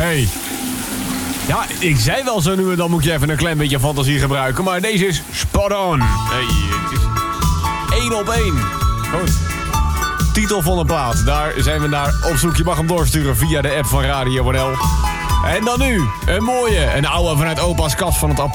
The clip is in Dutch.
Hey. Ja, ik zei wel zo nu en dan moet je even een klein beetje fantasie gebruiken. Maar deze is spot on. Hey, het is 1 op 1. Goed. Titel van de plaat. Daar zijn we naar op zoek. Je mag hem doorsturen via de app van Radio NL. En dan nu, een mooie, een oude vanuit opa's kast van het